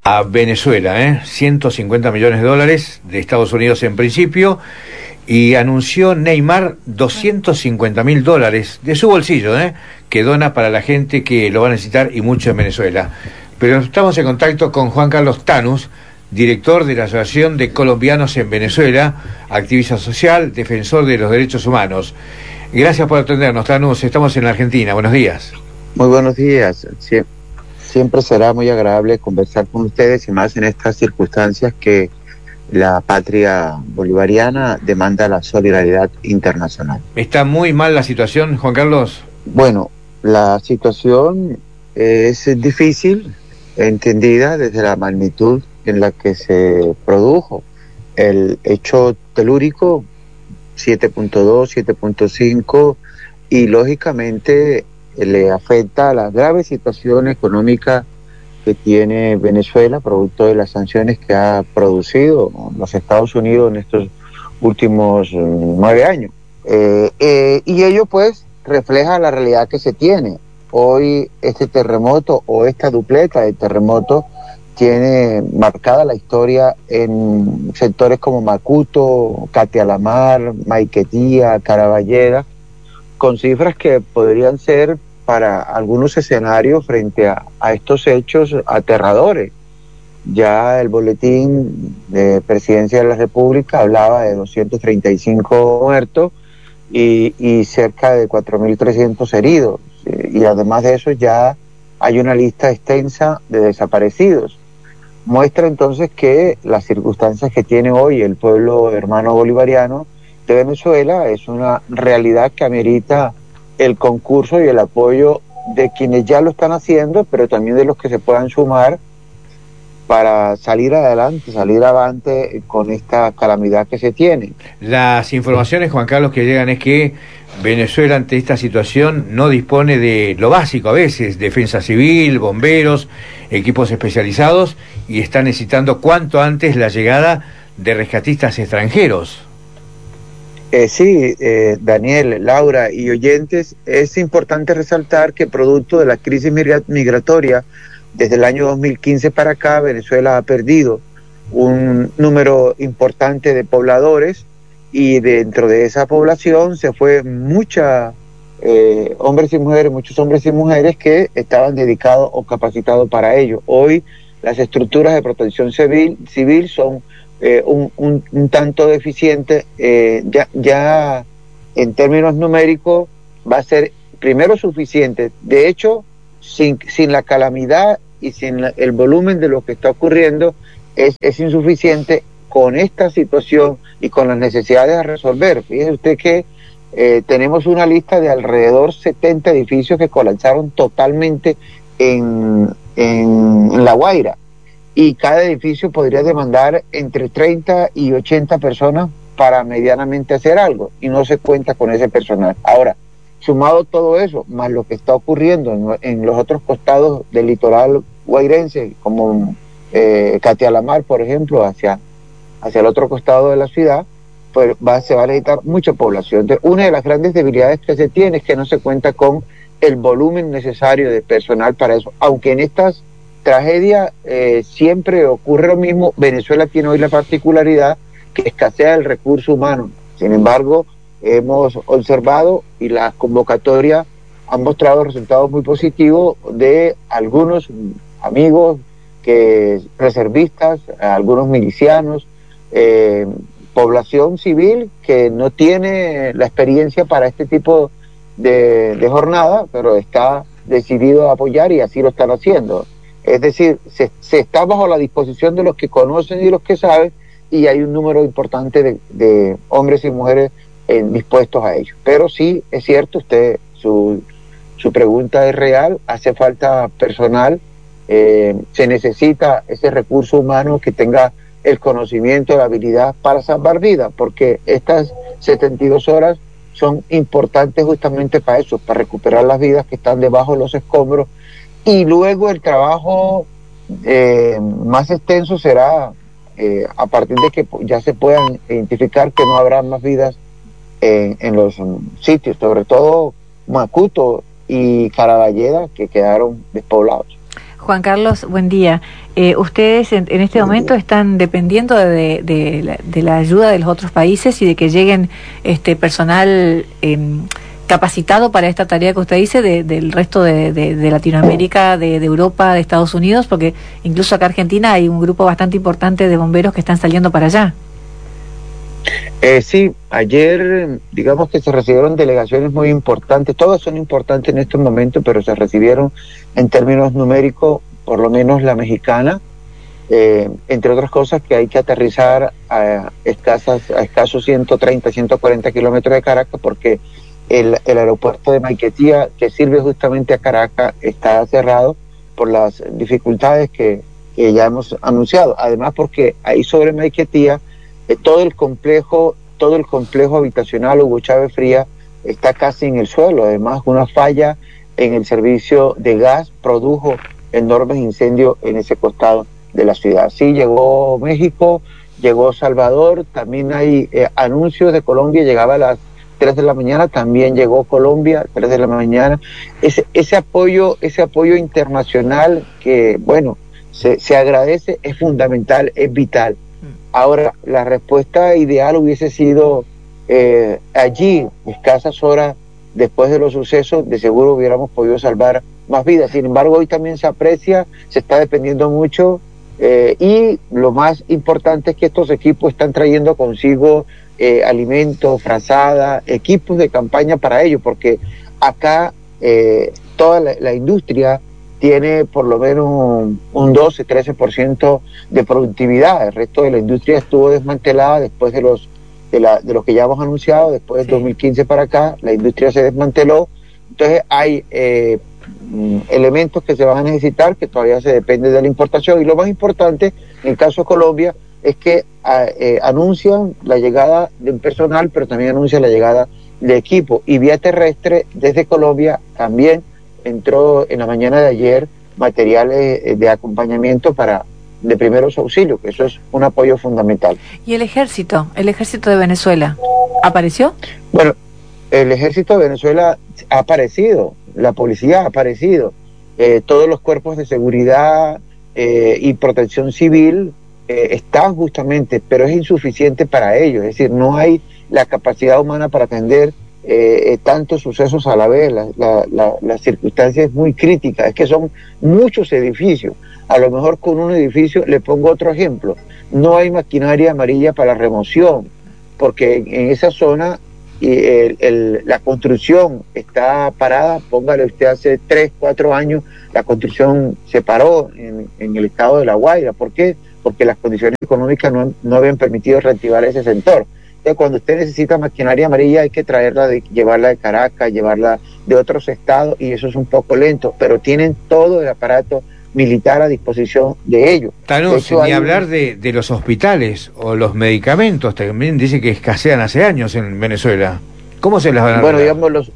A Venezuela, 150 millones de dólares de Estados Unidos en principio, y anunció Neymar 250 mil dólares de su bolsillo, que dona para la gente que lo va a necesitar y mucho en Venezuela. Pero estamos en contacto con Juan Carlos Tanús, director de la Asociación de Colombianos en Venezuela, activista social, defensor de los derechos humanos. Gracias por atendernos, Tanús. Estamos en la Argentina. Buenos días. Muy buenos días. Siempre será muy agradable conversar con ustedes, y más en estas circunstancias que la patria bolivariana demanda la solidaridad internacional. ¿Está muy mal la situación, Juan Carlos? Bueno, la situación es difícil, entendida desde la magnitud en la que se produjo el hecho telúrico 7.2, 7.5, y lógicamente le afecta a la grave situación económica que tiene Venezuela, producto de las sanciones que ha producido los Estados Unidos en estos últimos 9 años. Y ello pues refleja la realidad que se tiene. Hoy este terremoto, o esta dupleta de terremotos, tiene marcada la historia en sectores como Macuto, Catialamar, Maiquetía, Caraballeda, con cifras que podrían ser para algunos escenarios frente a estos hechos aterradores. Ya el boletín de Presidencia de la República hablaba de 235 muertos y cerca de 4.300 heridos. Y además de eso ya hay una lista extensa de desaparecidos. Muestra entonces que las circunstancias que tiene hoy el pueblo hermano bolivariano de Venezuela es una realidad que amerita el concurso y el apoyo de quienes ya lo están haciendo, pero también de los que se puedan sumar para salir adelante, salir avante con esta calamidad que se tiene. Las informaciones, Juan Carlos, que llegan es que Venezuela ante esta situación no dispone de lo básico a veces, defensa civil, bomberos, equipos especializados, y está necesitando cuanto antes la llegada de rescatistas extranjeros. Sí, Daniel, Laura y oyentes, es importante resaltar que producto de la crisis migratoria, desde el año 2015 para acá, Venezuela ha perdido un número importante de pobladores, y dentro de esa población se fue muchos hombres y mujeres que estaban dedicados o capacitados para ello. Hoy las estructuras de protección civil son un tanto deficiente, ya en términos numéricos va a ser primero suficiente. De hecho, sin la calamidad y sin el volumen de lo que está ocurriendo, es insuficiente con esta situación y con las necesidades a resolver. Fíjese usted que tenemos una lista de alrededor 70 edificios que colapsaron totalmente en La Guaira, y cada edificio podría demandar entre 30 y 80 personas para medianamente hacer algo, y no se cuenta con ese personal. Ahora, sumado todo eso, más lo que está ocurriendo en los otros costados del litoral guairense, como Catialamar, por ejemplo, hacia el otro costado de la ciudad, pues se va a necesitar mucha población. Entonces, una de las grandes debilidades que se tiene es que no se cuenta con el volumen necesario de personal para eso, aunque en estas tragedia siempre ocurre lo mismo. Venezuela tiene hoy la particularidad que escasea el recurso humano. Sin embargo, hemos observado, y las convocatorias han mostrado resultados muy positivos de algunos amigos reservistas, algunos milicianos, población civil que no tiene la experiencia para este tipo de jornada, pero está decidido a apoyar, y así lo están haciendo. Es decir, se está bajo la disposición de los que conocen y los que saben, y hay un número importante de hombres y mujeres dispuestos a ello. Pero sí, es cierto, su pregunta es real, hace falta personal, se necesita ese recurso humano que tenga el conocimiento, la habilidad para salvar vidas, porque estas 72 horas son importantes justamente para eso, para recuperar las vidas que están debajo de los escombros. Y luego el trabajo más extenso será a partir de que ya se puedan identificar que no habrá más vidas en los sitios, sobre todo Macuto y Caraballeda, que quedaron despoblados. Juan Carlos, buen día. Ustedes en este momento están dependiendo de la ayuda de los otros países y de que lleguen personal capacitado para esta tarea que usted dice del resto de Latinoamérica, de Europa, de Estados Unidos, porque incluso acá en Argentina hay un grupo bastante importante de bomberos que están saliendo para allá. Sí, ayer digamos que se recibieron delegaciones muy importantes, todas son importantes en estos momentos, pero se recibieron en términos numéricos, por lo menos la mexicana, entre otras cosas que hay que aterrizar a escasos 130, 140 kilómetros de Caracas, porque el aeropuerto de Maiquetía, que sirve justamente a Caracas, está cerrado por las dificultades que ya hemos anunciado, además porque ahí sobre Maiquetía todo el complejo habitacional Hugo Chávez Frías está casi en el suelo. Además, una falla en el servicio de gas produjo enormes incendios en ese costado de la ciudad. Sí, llegó México, llegó Salvador, también hay anuncios de Colombia, llegaba a las 3 de la mañana, también llegó Colombia, 3 de la mañana. Ese apoyo internacional que, bueno, se agradece, es fundamental, es vital. Ahora, la respuesta ideal hubiese sido allí, escasas horas después de los sucesos, de seguro hubiéramos podido salvar más vidas. Sin embargo, hoy también se aprecia, se está dependiendo mucho y lo más importante es que estos equipos están trayendo consigo alimentos, frazada, equipos de campaña para ello, porque acá toda la industria tiene por lo menos un 12-13% de productividad. El resto de la industria estuvo desmantelada después de lo que ya hemos anunciado, después del 2015 para acá, la industria se desmanteló. Entonces hay elementos que se van a necesitar, que todavía se depende de la importación, y lo más importante, en el caso de Colombia, es que anuncian la llegada de personal, pero también anuncian la llegada de equipo, y vía terrestre desde Colombia también entró en la mañana de ayer materiales de acompañamiento de primeros auxilios, que eso es un apoyo fundamental. ¿Y el ejército de Venezuela, apareció? Bueno, el ejército de Venezuela ha aparecido, la policía ha aparecido, todos los cuerpos de seguridad y protección civil están justamente, pero es insuficiente para ello, es decir, no hay la capacidad humana para atender tantos sucesos a la vez. La circunstancia es muy crítica, es que son muchos edificios. A lo mejor con un edificio, le pongo otro ejemplo, no hay maquinaria amarilla para la remoción, porque en esa zona la construcción está parada. Póngale usted, hace 3-4 años la construcción se paró en el estado de La Guaira. ¿Por qué? Porque las condiciones económicas no habían permitido reactivar ese sector. Cuando usted necesita maquinaria amarilla hay que llevarla de Caracas, llevarla de otros estados, y eso es un poco lento, pero tienen todo el aparato militar a disposición de ellos. Ni hablar de los hospitales o los medicamentos, también dice que escasean hace años en Venezuela. ¿Cómo se las van a Bueno, digamos,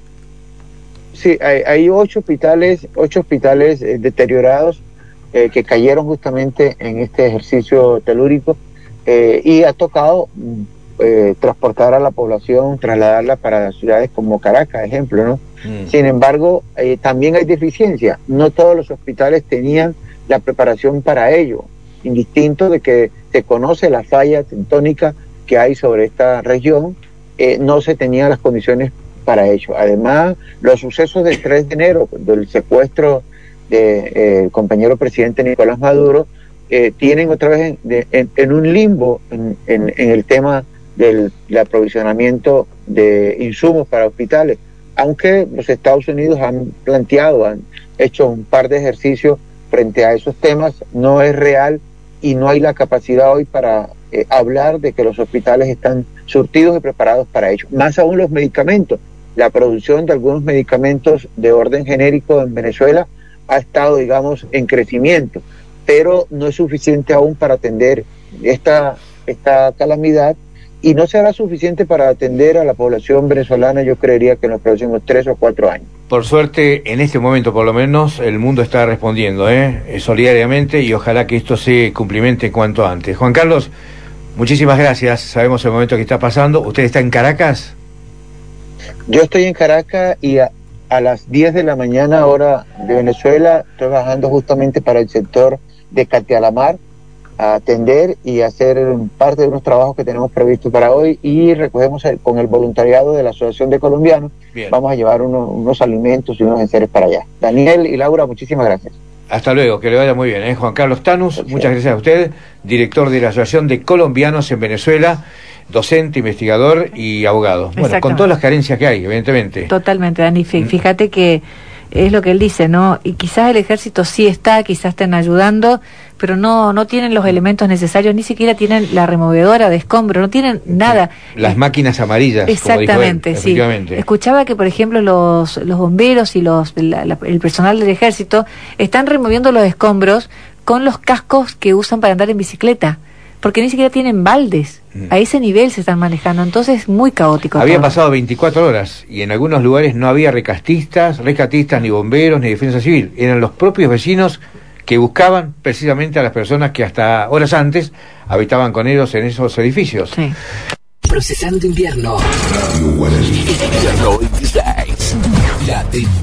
sí, hay 8 hospitales deteriorados que cayeron justamente en este ejercicio telúrico, y ha tocado transportar a la población, trasladarla para ciudades como Caracas, ejemplo, ¿no? Sin embargo, también hay deficiencia. No todos los hospitales tenían la preparación para ello, indistinto de que se conoce la falla tectónica que hay sobre esta región, no se tenían las condiciones para ello. Además, los sucesos del 3 de enero, del secuestro del compañero presidente Nicolás Maduro, tienen otra vez en un limbo en el tema del aprovisionamiento de insumos para hospitales, aunque los Estados Unidos han hecho un par de ejercicios frente a esos temas. No es real y no hay la capacidad hoy para hablar de que los hospitales están surtidos y preparados para ello. Más aún los medicamentos. La producción de algunos medicamentos de orden genérico en Venezuela ha estado, digamos, en crecimiento, pero no es suficiente aún para atender esta calamidad, y no será suficiente para atender a la población venezolana, yo creería, que en los próximos 3 o 4 años. Por suerte, en este momento por lo menos, el mundo está respondiendo solidariamente, y ojalá que esto se cumplimente cuanto antes. Juan Carlos, muchísimas gracias. Sabemos el momento que está pasando. ¿Usted está en Caracas? Yo estoy en Caracas y a las 10 de la mañana, hora de Venezuela, trabajando justamente para el sector de Catialamar, a atender y hacer parte de unos trabajos que tenemos previstos para hoy, y recogemos con el voluntariado de la Asociación de Colombianos. Bien. Vamos a llevar unos alimentos y unos enseres para allá. Daniel y Laura, muchísimas gracias. Hasta luego, que le vaya muy bien, ¿eh? Juan Carlos Tanús, gracias. Muchas gracias a usted, director de la Asociación de Colombianos en Venezuela, docente, investigador y abogado. Bueno, con todas las carencias que hay, evidentemente. Totalmente, Dani. Fíjate que es lo que él dice, ¿no? Y quizás el ejército sí está, quizás estén ayudando, pero no tienen los elementos necesarios, ni siquiera tienen la removedora de escombros, no tienen nada. Las máquinas amarillas. Exactamente, como dijo él, sí. Escuchaba que, por ejemplo, los bomberos y el personal del ejército están removiendo los escombros con los cascos que usan para andar en bicicleta, porque ni siquiera tienen baldes. A ese nivel se están manejando, entonces muy caótico. Había pasado 24 horas y en algunos lugares no había rescatistas, ni bomberos, ni defensa civil. Eran los propios vecinos que buscaban precisamente a las personas que hasta horas antes habitaban con ellos en esos edificios. Sí. Procesando invierno.